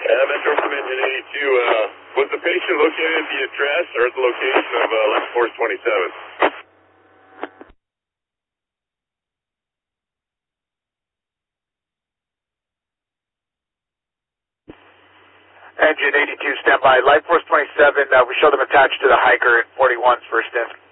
Metro from Engine 82. Was the patient located at the address or at the location of Life Force 27? Engine 82, stand by. Life Force 27, we showed them attached to the hiker in 41's first in.